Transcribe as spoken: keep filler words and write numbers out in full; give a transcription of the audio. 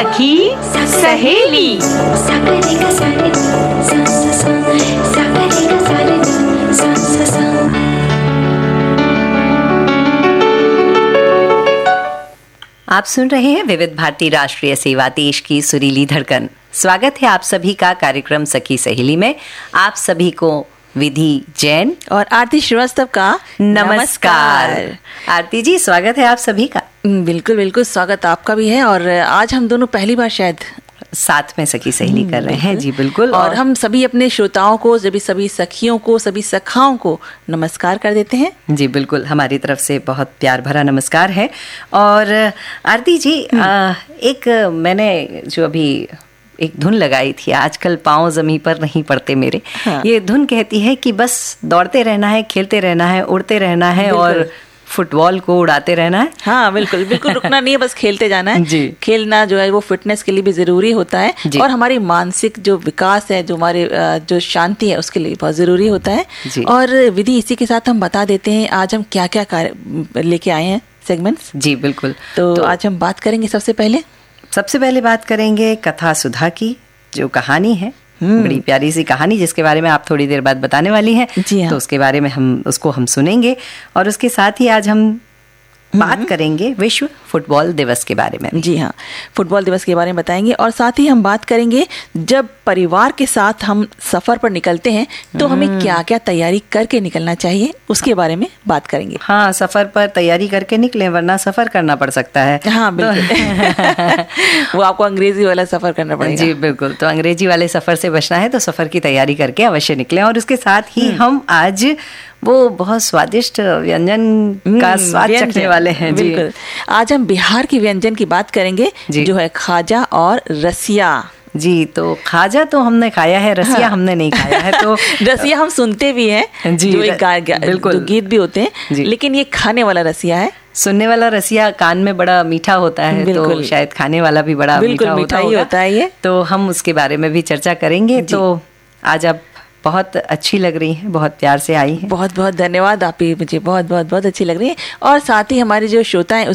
सखी सहेली। आप सुन रहे हैं विविध भारती राष्ट्रीय सेवा देश की सुरीली धड़कन। स्वागत है आप सभी का कार्यक्रम सखी सहेली में। आप सभी को विधि जैन और आरती श्रीवास्तव का नमस्कार। आरती जी, स्वागत है आप सभी का। बिल्कुल बिल्कुल स्वागत आपका भी है। और आज हम दोनों पहली बार शायद साथ में सखी सहेली कर रहे हैं। जी बिल्कुल। और, और हम सभी अपने श्रोताओं को, सभी सभी सखियों को, सभी सखाओं को नमस्कार कर देते हैं। जी बिल्कुल, हमारी तरफ से बहुत प्यार भरा नमस्कार है। और आरती जी, आ, एक मैंने जो अभी एक धुन लगाई थी, आजकल पाँव जमीन पर नहीं पड़ते मेरे। हाँ। ये धुन कहती है कि बस दौड़ते रहना है, खेलते रहना है, उड़ते रहना है और फुटबॉल को उड़ाते रहना है। हाँ बिल्कुल बिल्कुल, रुकना नहीं है, बस खेलते जाना है। जी। खेलना जो है वो फिटनेस के लिए भी जरूरी होता है और हमारी मानसिक जो विकास है, जो हमारे जो शांति है, उसके लिए बहुत जरूरी होता है। जी। और विधि, इसी के साथ हम बता देते हैं आज हम क्या क्या कार्य लेके आए हैं, सेगमेंट्स। जी बिल्कुल। तो, तो आज हम बात करेंगे सबसे पहले सबसे पहले बात करेंगे कथा सुधा की, जो कहानी है, बड़ी प्यारी सी कहानी जिसके बारे में आप थोड़ी देर बाद बताने वाली हैं। जी हाँ। तो उसके बारे में हम उसको हम सुनेंगे और उसके साथ ही आज हम बात करेंगे विश्व फुटबॉल दिवस के बारे में। जी हाँ, फुटबॉल दिवस के बारे में बताएंगे और साथ ही हम बात करेंगे जब परिवार के साथ हम सफर पर निकलते हैं तो हमें क्या क्या तैयारी करके निकलना चाहिए, उसके बारे में बात करेंगे। हाँ, सफर पर तैयारी करके निकले वरना सफर करना पड़ सकता है। हाँ बिल्कुल। वो आपको अंग्रेजी वाला सफर करना पड़ेगा। जी बिल्कुल, तो अंग्रेजी वाले सफर से बचना है तो सफर की तैयारी करके अवश्य निकले। और उसके साथ ही हम आज वो बहुत स्वादिष्ट व्यंजन का स्वाद चखने वाले हैं। जी बिल्कुल, आज हम बिहार की व्यंजन की बात करेंगे जो है खाजा और रसिया। जी, तो खाजा तो हमने खाया है, रसिया हाँ। हमने नहीं खाया है। तो रसिया हम सुनते भी हैं, जी, जो एक बिल्कुल गीत भी होते हैं, लेकिन ये खाने वाला रसिया है। सुनने वाला रसिया कान में बड़ा मीठा होता है, तो शायद खाने वाला भी बड़ा मीठा होता ही होता है ये। तो हम उसके बारे में भी चर्चा करेंगे। तो आज आप बहुत अच्छी लग रही हैं, बहुत प्यार से आई हैं। बहुत बहुत धन्यवाद, आप ही मुझे बहुत बहुत बहुत अच्छी लग रही है। और साथ ही हमारे जो श्रोता हैं